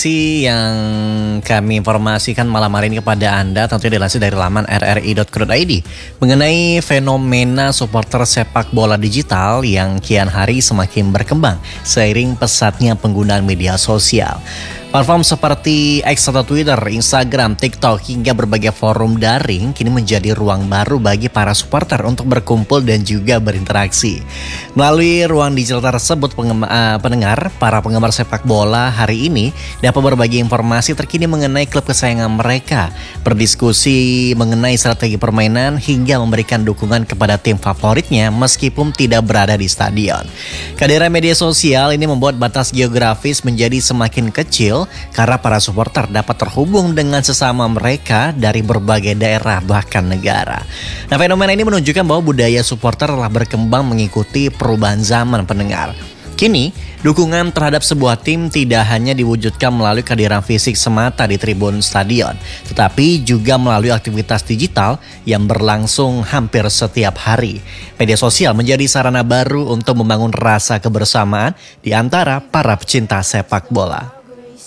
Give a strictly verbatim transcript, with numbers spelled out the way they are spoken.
informasi yang kami informasikan malam hari ini kepada Anda tentunya dilansir dari laman r r i dot co dot i d mengenai fenomena supporter sepak bola digital yang kian hari semakin berkembang seiring pesatnya penggunaan media sosial. Platform seperti X atau Twitter, Instagram, TikTok, hingga berbagai forum daring kini menjadi ruang baru bagi para supporter untuk berkumpul dan juga berinteraksi. Melalui ruang digital tersebut, pengema- uh, pendengar, para penggemar sepak bola hari ini dapat berbagi informasi terkini mengenai klub kesayangan mereka, berdiskusi mengenai strategi permainan, hingga memberikan dukungan kepada tim favoritnya meskipun tidak berada di stadion. Kehadiran media sosial ini membuat batas geografis menjadi semakin kecil karena para supporter dapat terhubung dengan sesama mereka dari berbagai daerah bahkan negara. Nah, fenomena ini menunjukkan bahwa budaya supporter telah berkembang mengikuti perubahan zaman pendengar. Kini, dukungan terhadap sebuah tim tidak hanya diwujudkan melalui kehadiran fisik semata di tribun stadion, tetapi juga melalui aktivitas digital yang berlangsung hampir setiap hari. Media sosial menjadi sarana baru untuk membangun rasa kebersamaan di antara para pecinta sepak bola.